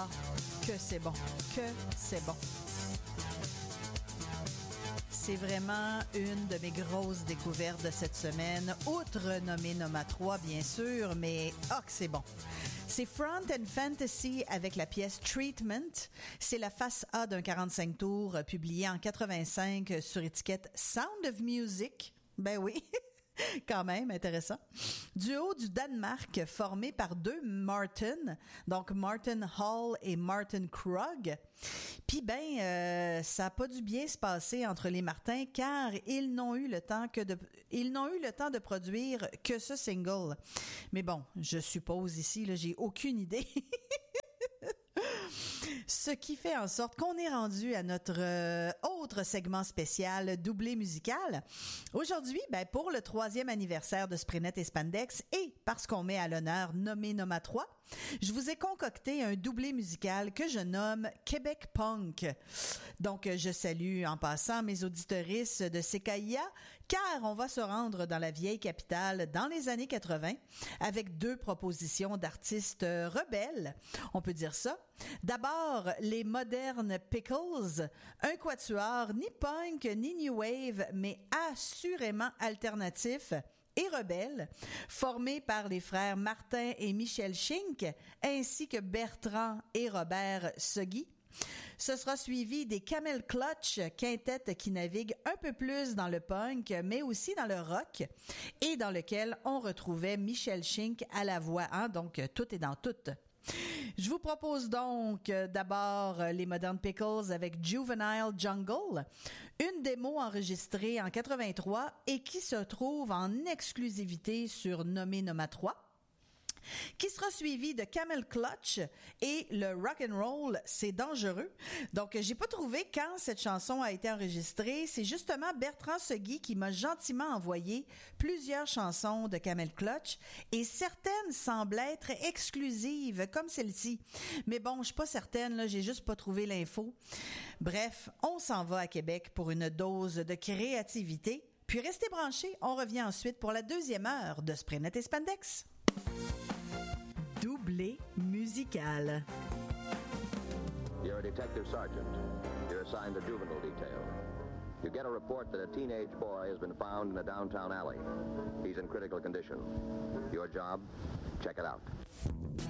Ah, que c'est bon, que c'est bon. C'est vraiment une de mes grosses découvertes de cette semaine, outre Nommer Noma 3, bien sûr, mais que c'est bon. C'est Front and Fantasy avec la pièce Treatment. C'est la face A d'un 45 tours publié en 85 sur étiquette Sound of Music. Ben oui, quand même intéressant. Duo du Danemark formé par deux Martin, donc Martin Hall et Martin Krog. Puis ça n'a pas dû bien se passer entre les Martins car ils n'ont eu le temps de produire que ce single. Mais bon, je suppose ici, là, j'ai aucune idée. Ce qui fait en sorte qu'on est rendu à notre autre segment spécial doublé musical. Aujourd'hui, pour le 3e anniversaire de Spraynet et Spandex et parce qu'on met à l'honneur Nommer Noma 3, je vous ai concocté un doublé musical que je nomme Québec Punk. Donc, je salue en passant mes auditeuristes de CKIA car on va se rendre dans la vieille capitale dans les années 80 avec 2 propositions d'artistes rebelles, on peut dire ça. D'abord, les modernes Pickles, un quatuor ni punk ni new wave, mais assurément alternatif et rebelle, formé par les frères Martin et Michel Schink, ainsi que Bertrand et Robert Segui. Ce sera suivi des Camel Clutch, quintette qui navigue un peu plus dans le punk, mais aussi dans le rock, et dans lequel on retrouvait Michel Schink à la voix, donc tout est dans tout. Je vous propose donc d'abord les Modern Pickles avec Juvenile Jungle, une démo enregistrée en 83 et qui se trouve en exclusivité sur Nommer Noma 3. Qui sera suivi de Camel Clutch et le Rock'n'Roll, c'est dangereux. Donc, j'ai pas trouvé quand cette chanson a été enregistrée. C'est justement Bertrand Segui qui m'a gentiment envoyé plusieurs chansons de Camel Clutch et certaines semblent être exclusives, comme celle-ci. Mais bon, je suis pas certaine, là, j'ai juste pas trouvé l'info. Bref, on s'en va à Québec pour une dose de créativité. Puis restez branchés, on revient ensuite pour la 2e heure de Spraynet et Spandex. Doublé musical. You're a detective sergeant. You're assigned the juvenile detail. You get a report that a teenage boy has been found in a downtown alley. He's in critical condition. Your job? Check it out.